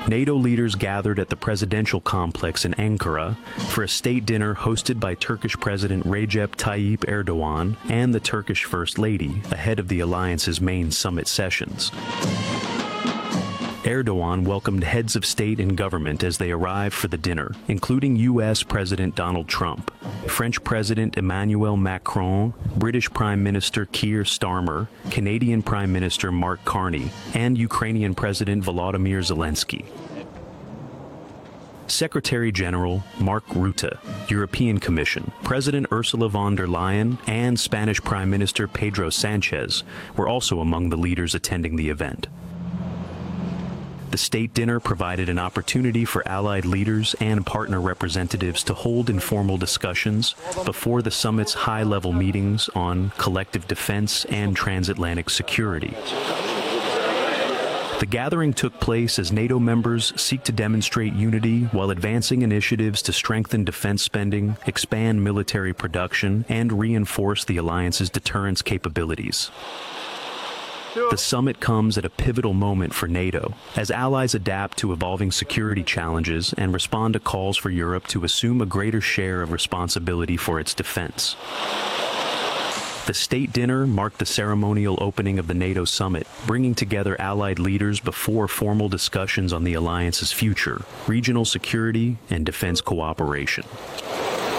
NATO leaders gathered at the presidential complex in Ankara for a state dinner hosted by Turkish President Recep Tayyip Erdogan and the Turkish First Lady ahead of the alliance's main summit sessions. Erdogan welcomed heads of state and government as they arrived for the dinner, including U.S. President Donald Trump, French President Emmanuel Macron, British Prime Minister Keir Starmer, Canadian Prime Minister Mark Carney, and Ukrainian President Volodymyr Zelensky. Secretary General Mark Rutte, European Commission, President Ursula von der Leyen, and Spanish Prime Minister Pedro Sanchez were also among the leaders attending the event. The state dinner provided an opportunity for allied leaders and partner representatives to hold informal discussions before the summit's high-level meetings on collective defense and transatlantic security. The gathering took place as NATO members seek to demonstrate unity while advancing initiatives to strengthen defense spending, expand military production, and reinforce the alliance's deterrence capabilities. The summit comes at a pivotal moment for NATO, as allies adapt to evolving security challenges and respond to calls for Europe to assume a greater share of responsibility for its defense. The state dinner marked the ceremonial opening of the NATO summit, bringing together allied leaders before formal discussions on the alliance's future, regional security, and defense cooperation.